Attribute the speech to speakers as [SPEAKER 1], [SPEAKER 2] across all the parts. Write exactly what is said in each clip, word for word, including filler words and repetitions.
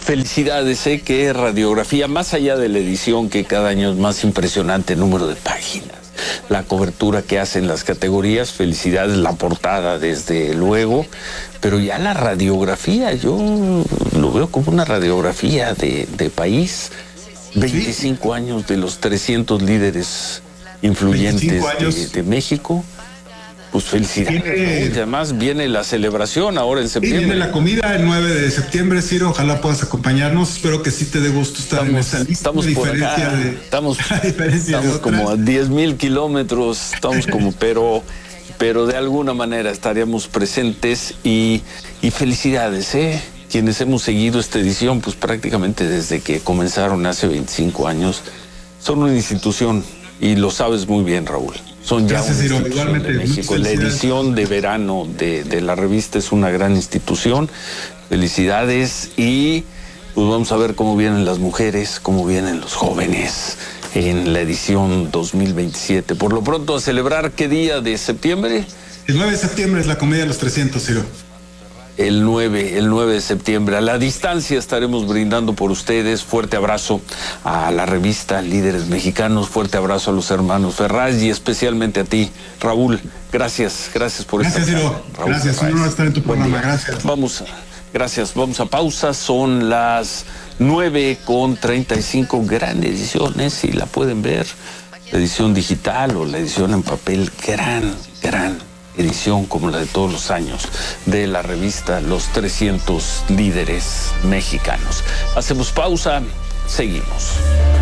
[SPEAKER 1] Felicidades, sé que radiografía, más allá de la edición, que cada año es más impresionante el número de páginas, la cobertura que hacen las categorías, felicidades, la portada desde luego, pero ya la radiografía, yo lo veo como una radiografía de, de país, veinticinco ¿Sí? años de los trescientos líderes influyentes de, de México. Pues felicidades. Viene, y además viene la celebración ahora en septiembre.
[SPEAKER 2] Viene la comida el nueve de septiembre, Ciro. Ojalá puedas acompañarnos. Espero que sí te dé gusto estar estamos, en esa lista.
[SPEAKER 1] Estamos por acá. De, estamos estamos como a diez mil kilómetros. Estamos como, pero, pero de alguna manera estaríamos presentes. Y, y felicidades, ¿eh? Quienes hemos seguido esta edición, pues prácticamente desde que comenzaron hace veinticinco años, son una institución. Y lo sabes muy bien, Raúl. Son ya
[SPEAKER 2] Gracias,
[SPEAKER 1] una institución de México. La edición de verano de, de la revista es una gran institución. Felicidades. Y pues vamos a ver cómo vienen las mujeres, cómo vienen los jóvenes en la edición dos mil veintisiete. Por lo pronto, a celebrar, ¿qué día de septiembre?
[SPEAKER 2] El nueve de septiembre es la comedia de los trescientos, Ciro.
[SPEAKER 1] El nueve, el nueve de septiembre. A la distancia estaremos brindando por ustedes. Fuerte abrazo a la revista Líderes Mexicanos, fuerte abrazo a los hermanos Ferraz y especialmente a ti, Raúl. Gracias, gracias por
[SPEAKER 2] gracias,
[SPEAKER 1] estar.
[SPEAKER 2] Gracias, Ciro. Gracias, un honor estar en tu programa. Gracias.
[SPEAKER 1] Vamos, gracias. Vamos a pausa. Son las nueve con treinta y cinco. Gran edición, ¿eh? Si la pueden ver, la edición digital o la edición en papel, gran, gran edición como la de todos los años de la revista Los trescientos Líderes Mexicanos. Hacemos pausa, seguimos.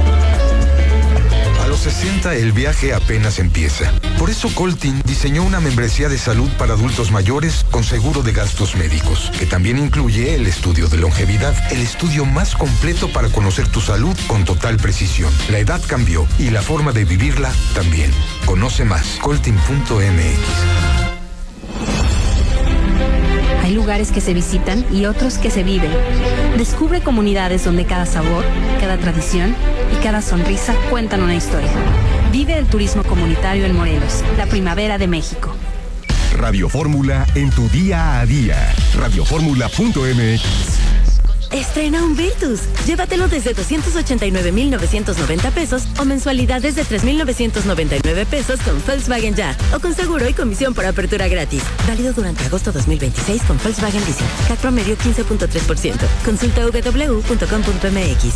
[SPEAKER 3] A los sesenta el viaje apenas empieza. Por eso Coltin diseñó una membresía de salud para adultos mayores con seguro de gastos médicos, que también incluye el estudio de longevidad, el estudio más completo para conocer tu salud con total precisión. La edad cambió y la forma de vivirla también. Conoce más, coltin punto m x.
[SPEAKER 4] Hay lugares que se visitan y otros que se viven. Descubre comunidades donde cada sabor, cada tradición y cada sonrisa cuentan una historia. Vive el turismo comunitario en Morelos, la primavera de México.
[SPEAKER 5] Radio Fórmula en tu día a día. radio fórmula punto m x.
[SPEAKER 6] Estrena un Virtus. Llévatelo desde doscientos ochenta y nueve mil novecientos noventa pesos o mensualidades de tres mil novecientos noventa y nueve pesos con Volkswagen Ya o con seguro y comisión por apertura gratis. Válido durante agosto dos mil veintiséis con Volkswagen Leasing. C A C promedio quince punto tres por ciento. Consulta w w w punto com punto m x.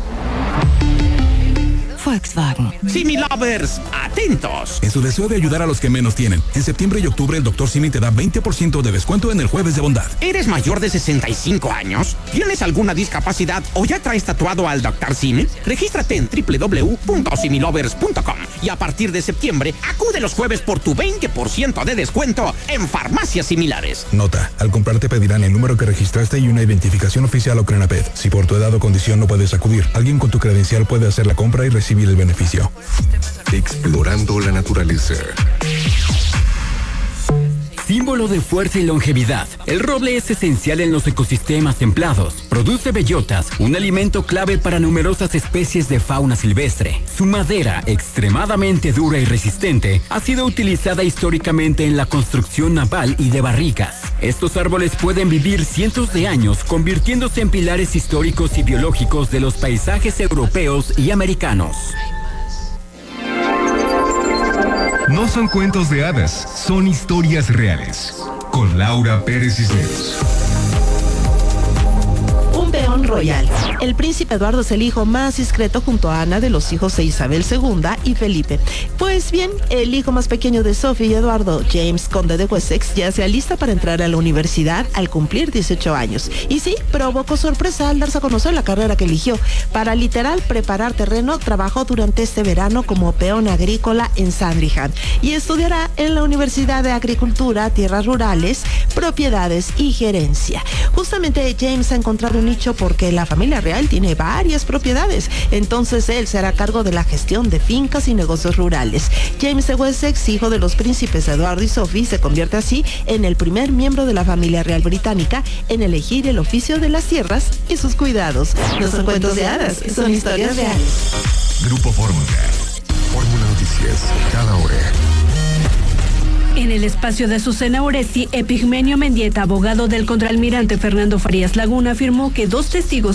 [SPEAKER 7] Volkswagen.
[SPEAKER 8] Simi Lovers, atentos.
[SPEAKER 9] En su deseo de ayudar a los que menos tienen, en septiembre y octubre el doctor Simi te da veinte por ciento de descuento en el Jueves de Bondad.
[SPEAKER 8] ¿Eres mayor de sesenta y cinco años? ¿Tienes alguna discapacidad o ya traes tatuado al doctor Simi? Regístrate en w w w punto similovers punto com y a partir de septiembre acude los jueves por tu veinte por ciento de descuento en farmacias similares.
[SPEAKER 9] Nota, al comprar te pedirán el número que registraste y una identificación oficial o Crenaped. Si por tu edad o condición no puedes acudir, alguien con tu credencial puede hacer la compra y recibir el beneficio.
[SPEAKER 5] Explorando la naturaleza.
[SPEAKER 10] Símbolo de fuerza y longevidad, el roble es esencial en los ecosistemas templados. Produce bellotas, un alimento clave para numerosas especies de fauna silvestre. Su madera, extremadamente dura y resistente, ha sido utilizada históricamente en la construcción naval y de barricas. Estos árboles pueden vivir cientos de años, convirtiéndose en pilares históricos y biológicos de los paisajes europeos y americanos.
[SPEAKER 5] No son cuentos de hadas, son historias reales. Con Laura Pérez Cisneros.
[SPEAKER 11] Un peón royal. El príncipe Eduardo es el hijo más discreto junto a Ana de los hijos de Isabel segunda y Felipe. Pues bien, el hijo más pequeño de Sophie y Eduardo, James, conde de Wessex, ya se alista para entrar a la universidad al cumplir dieciocho años. Y sí, provocó sorpresa al darse a conocer la carrera que eligió. Para literal preparar terreno, trabajó durante este verano como peón agrícola en Sandringham y estudiará en la Universidad de Agricultura, Tierras Rurales, Propiedades y Gerencia. Justamente James ha encontrado un nicho porque la familia real tiene varias propiedades, entonces él se hará cargo de la gestión de fincas y negocios rurales. James de Wessex, hijo de los príncipes Eduardo y Sophie, se convierte así en el primer miembro de la familia real británica en elegir el oficio de las tierras y sus cuidados. No son cuentos de hadas, son historias reales.
[SPEAKER 5] Grupo Fórmula. Fórmula Noticias, cada hora.
[SPEAKER 12] En el espacio de Azucena Oresti, Epigmenio Mendieta, abogado del contraalmirante Fernando Farías Laguna, afirmó que dos testigos